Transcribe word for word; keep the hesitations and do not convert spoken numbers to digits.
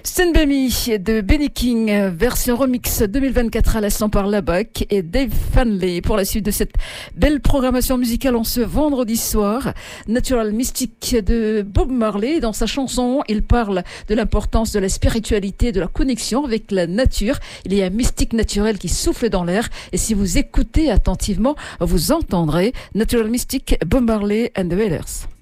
Stand By Me de Benny King, version remix deux mille vingt-quatre à l'instant par Labac et Dave Fanley. Pour la suite de cette belle programmation musicale en ce vendredi soir, Natural Mystic de Bob Marley. Dans sa chanson, il parle de l'importance de la spiritualité, de la connexion avec la nature. Il y a un mystique naturel qui souffle dans l'air et si vous écoutez attentivement, vous entendrez Natural Mystic, Bob Marley and the Wailers.